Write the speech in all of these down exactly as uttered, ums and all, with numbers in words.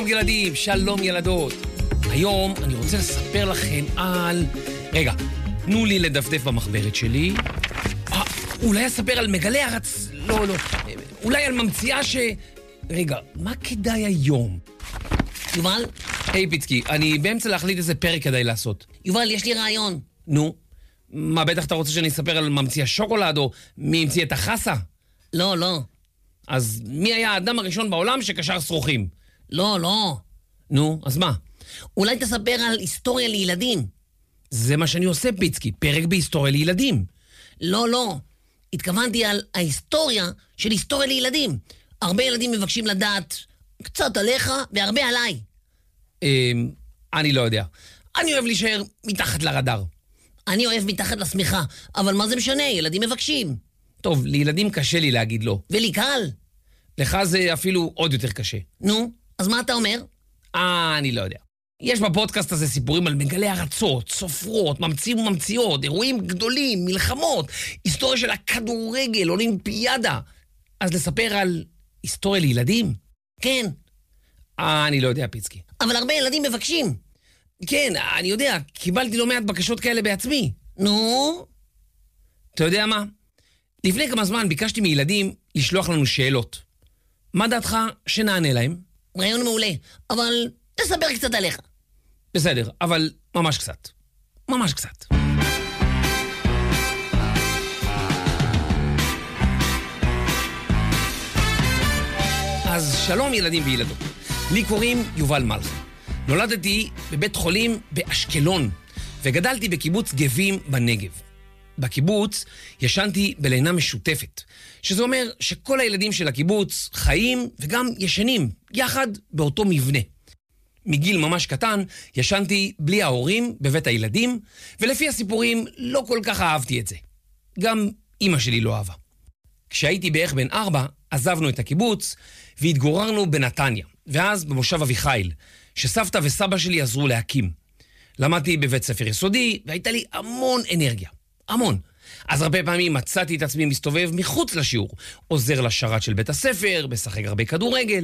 ילדים, שלום ילדות. היום אני רוצה לספר לכם על... רגע, תנו לי לדפדף במחברת שלי. אה, אולי אספר על מגלה ארץ... לא, לא. אולי על ממציאה ש... רגע, מה כדאי היום? יובל? היי פיצקי, אני באמצע להחליט איזה פרק כדאי לעשות. יובל, יש לי רעיון. נו? מה, בטח אתה רוצה שאני אספר על ממציאה שוקולד או מי המציא את החסה? לא, לא. אז מי היה האדם הראשון בעולם שקשר שרוכים? לא, לא. נו, אז מה? אולי תספר על היסטוריה לילדים. זה מה שאני עושה, פיצקי, פרק בהיסטוריה לילדים. לא, לא. התכוונתי על ההיסטוריה של היסטוריה לילדים. הרבה ילדים מבקשים לדעת קצת עליך והרבה עליי. אה, אני לא יודע. אני אוהב להישאר מתחת לרדאר. אני אוהב מתחת לשמיכה, אבל מה זה משנה? ילדים מבקשים. טוב, לילדים קשה לי להגיד לא. ולי קל. לך זה אפילו עוד יותר קשה. נו, אז מה אתה אומר? אה, אני לא יודע. יש בפודקאסט הזה סיפורים על מגלי ארצות, סופרות, ממציאים וממציאות, אירועים גדולים, מלחמות, היסטוריה של הכדורגל, אולימפיאדה. אז לספר על היסטוריה לילדים? כן. אה, אני לא יודע, פיצקי. אבל הרבה ילדים מבקשים. כן, אני יודע, קיבלתי לא מעט בקשות כאלה בעצמי. נו? אתה יודע מה? לפני כמה זמן ביקשתי מילדים לשלוח לנו שאלות. מה דעתך שנענה להם? רעיון מעולה, אבל תספר קצת עליך. בסדר, אבל ממש קצת. ממש קצת. אז שלום ילדים וילדות. לי קוראים יובל מלכה. נולדתי בבית חולים באשקלון, וגדלתי בקיבוץ גבים בנגב. בקיבוץ ישנתי בלינה משותפת, שזה אומר שכל הילדים של הקיבוץ חיים וגם ישנים יחד באותו מבנה. מגיל ממש קטן ישנתי בלי ההורים בבית הילדים, ולפי הסיפורים לא כל כך אהבתי את זה. גם אמא שלי לא אהבה. כשהייתי בערך בן ארבע עזבנו את הקיבוץ והתגוררנו בנתניה, ואז במושב אביחיל, שסבתא וסבא שלי עזרו להקים. למדתי בבית ספר יסודי והייתה לי המון אנרגיה. המון. אז הרבה פעמים מצאתי את עצמי מסתובב מחוץ לשיעור, עוזר לשרת של בית הספר, משחק הרבה כדורגל.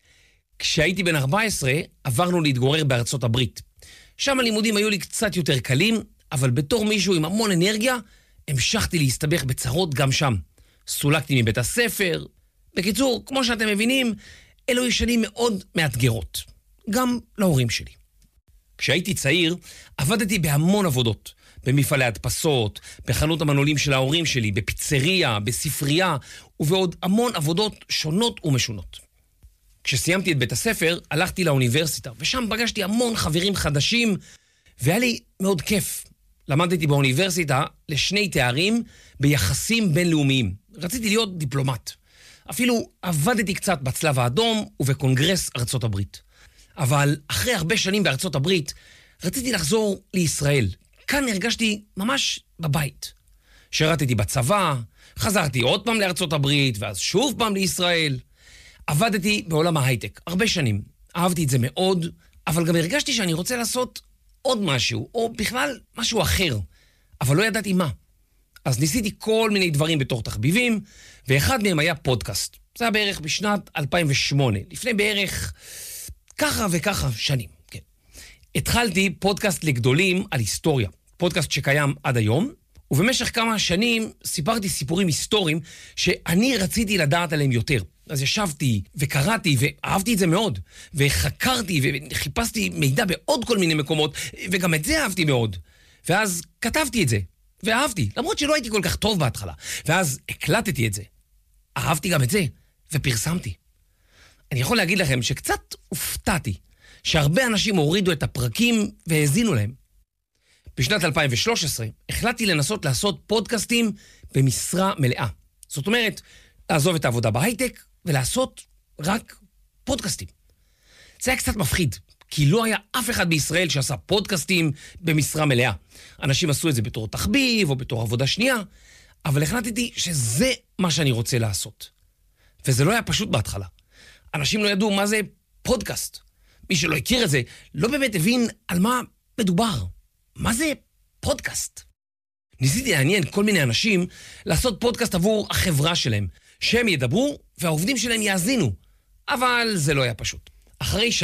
כשהייתי בן ארבע עשרה עברנו להתגורר בארצות הברית. שם הלימודים היו לי קצת יותר קלים, אבל בתור מישהו עם המון אנרגיה, המשכתי להסתבך בצרות גם שם. סולקתי מבית הספר. בקיצור, כמו שאתם מבינים, אלו ישנים מאוד מאתגרות. גם להורים שלי. כשהייתי צעיר, עבדתי בהמון עבודות. במפעלי הדפסות, בחנות המנעולים של ההורים שלי, בפיצריה, בספרייה, ובעוד המון עבודות שונות ומשונות. כשסיימתי את בית הספר, הלכתי לאוניברסיטה, ושם פגשתי המון חברים חדשים, והיה לי מאוד כיף. למדתי באוניברסיטה לשני תארים ביחסים בינלאומיים. רציתי להיות דיפלומט. אפילו עבדתי קצת בצלב האדום ובקונגרס ארצות הברית. אבל אחרי הרבה שנים בארצות הברית, רציתי לחזור לישראל. כאן הרגשתי ממש בבית. שירתתי בצבא, חזרתי עוד פעם לארצות הברית, ואז שוב פעם לישראל. עבדתי בעולם ההייטק, הרבה שנים. אהבתי את זה מאוד, אבל גם הרגשתי שאני רוצה לעשות עוד משהו, או בכלל משהו אחר. אבל לא ידעתי מה. אז ניסיתי כל מיני דברים בתור תחביבים, ואחד מהם היה פודקאסט. זה היה בערך בשנת אלפיים ושמונה, לפני בערך ככה וככה שנים. כן. התחלתי פודקאסט לגדולים על היסטוריה. פודקאסט שקיים עד היום, ובמשך כמה שנים סיפרתי סיפורים היסטוריים שאני רציתי לדעת עליהם יותר. אז ישבתי וקראתי ואהבתי את זה מאוד, וחקרתי וחיפשתי מידע בעוד כל מיני מקומות, וגם את זה אהבתי מאוד. ואז כתבתי את זה, ואהבתי, למרות שלא הייתי כל כך טוב בהתחלה. ואז הקלטתי את זה. אהבתי גם את זה, ופרסמתי. אני יכול להגיד לכם שקצת הופתעתי, שהרבה אנשים הורידו את הפרקים והאזינו להם. בשנת אלפיים ושלוש עשרה החלטתי לנסות לעשות פודקאסטים במשרה מלאה. זאת אומרת, לעזוב את העבודה בהייטק ולעשות רק פודקאסטים. זה היה קצת מפחיד, כי לא היה אף אחד בישראל שעשה פודקאסטים במשרה מלאה. אנשים עשו את זה בתור תחביב או בתור עבודה שנייה, אבל החלטתי שזה מה שאני רוצה לעשות. וזה לא היה פשוט בהתחלה. אנשים לא ידעו מה זה פודקאסט. מי שלא הכיר את זה לא באמת הבין על מה מדובר. מה זה פודקאסט? ניסיתי לעניין כל מיני אנשים לעשות פודקאסט עבור החברה שלהם, שהם ידברו והעובדים שלהם יאזינו, אבל זה לא היה פשוט. אחרי